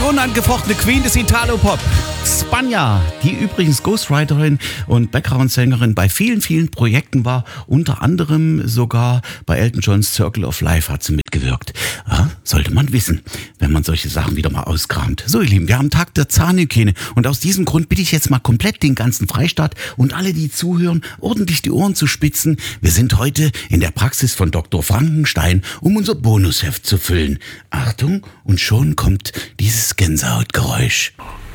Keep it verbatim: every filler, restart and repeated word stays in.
unangefochtene Queen des Italo-Pop. Spanja, die übrigens Ghostwriterin und Background-Sängerin bei vielen, vielen Projekten war. Unter anderem sogar bei Elton Johns Circle of Life hat sie mitgewirkt. Ja, sollte man wissen, wenn man solche Sachen wieder mal auskramt. So, ihr Lieben, wir haben Tag der Zahnhygiene. Und aus diesem Grund bitte ich jetzt mal komplett den ganzen Freistaat und alle, die zuhören, ordentlich die Ohren zu spitzen. Wir sind heute in der Praxis von Doktor Frankenstein, um unser Bonusheft zu füllen. Achtung, und schon kommt dieses Gänsehautgeräusch.